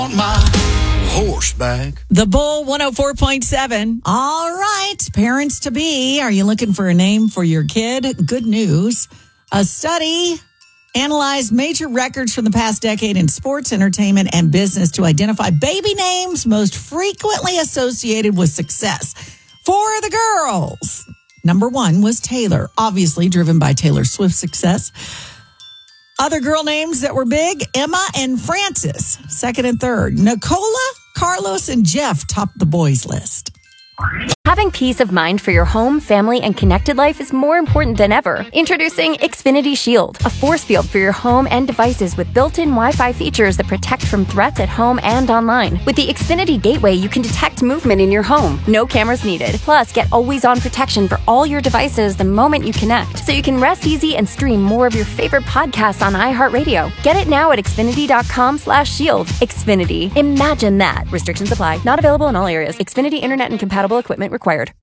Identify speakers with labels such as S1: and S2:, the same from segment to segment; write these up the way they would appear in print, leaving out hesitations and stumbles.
S1: On my horseback.
S2: The Bull 104.7. All right, parents-to-be, are you looking for a name for your kid? Good news. A study analyzed major records from the past decade in sports, entertainment, and business to identify baby names most frequently associated with success. For the girls, number one was Taylor, obviously driven by Taylor Swift's success. Other girl names that were big, Emma and Frances, second and third. Nicola, Carlos, and Jeff topped the boys' list.
S3: Having peace of mind for your home, family, and connected life is more important than ever. Introducing Xfinity Shield, a force field for your home and devices with built-in Wi-Fi features that protect from threats at home and online. With the Xfinity Gateway, you can detect movement in your home. No cameras needed. Plus, get always-on protection for all your devices the moment you connect, so you can rest easy and stream more of your favorite podcasts on iHeartRadio. Get it now at Xfinity.com/shield. Xfinity. Imagine that. Restrictions apply. Not available in all areas. Xfinity Internet and compatible equipment required.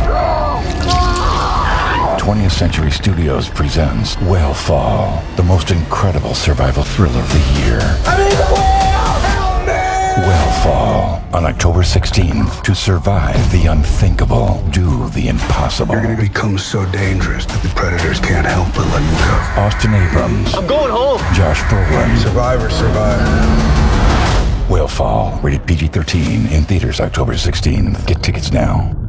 S4: 20th Century Studios presents Whalefall, the most incredible survival thriller of the year.
S1: I'm in the whale! Help me!
S4: Whalefall, on October 16th. To survive the unthinkable, do the impossible.
S5: You're going to become so dangerous that the predators can't help but let you go.
S4: Austin Abrams.
S6: I'm going home.
S4: Josh Brolin.
S5: Survivor, survivor.
S4: Whalefall, rated PG-13, in theaters October 16th. Get tickets now.